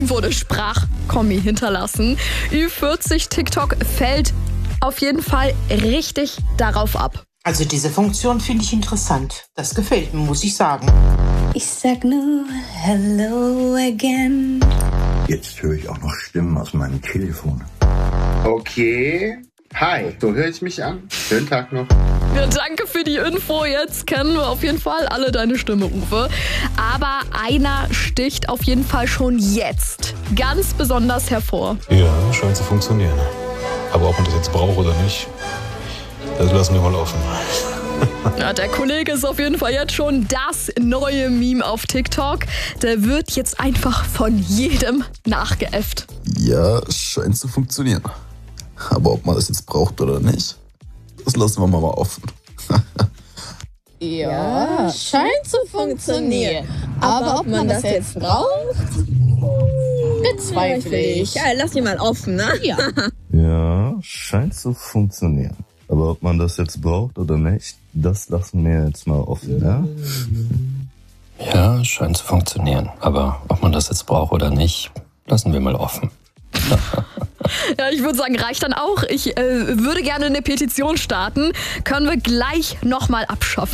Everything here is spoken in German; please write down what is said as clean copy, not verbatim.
wurde Sprachkommi hinterlassen. Ü40 TikTok fällt auf jeden Fall richtig darauf ab. Also diese Funktion finde ich interessant. Das gefällt mir, muss ich sagen. Ich sag nur hello again. Jetzt höre ich auch noch Stimmen aus meinem Telefon. Okay. Hi, so höre ich mich an. Schönen Tag noch. Ja, danke für die Info. Jetzt kennen wir auf jeden Fall alle deine Stimme, Uwe. Aber einer sticht auf jeden Fall schon jetzt ganz besonders hervor. Ja, scheint zu funktionieren. Aber ob man das jetzt braucht oder nicht, das lassen wir mal offen. Ja, der Kollege ist auf jeden Fall jetzt schon das neue Meme auf TikTok. Der wird jetzt einfach von jedem nachgeäfft. Ja, scheint zu funktionieren. Aber ob man das jetzt braucht oder nicht, das lassen wir mal offen. Ja, scheint zu funktionieren. Aber ob man das jetzt braucht, bezweifle ich. Ja, lass ihn mal offen, ne? Ja. Ja, scheint zu funktionieren. Aber ob man das jetzt braucht oder nicht, das lassen wir jetzt mal offen, ja? Ja, scheint zu funktionieren. Aber ob man das jetzt braucht oder nicht, lassen wir mal offen. Ja, ich würde sagen, reicht dann auch. Ich würde gerne eine Petition starten. Können wir gleich nochmal abschaffen.